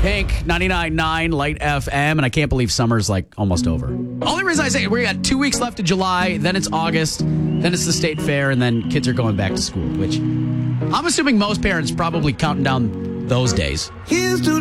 Pink, 99.9 Light FM, and I can't believe summer's like almost over. Only reason I say we got 2 weeks left of July, then it's August, then it's the state fair, and then kids are going back to school, which I'm assuming most parents probably counting down those days. Here's to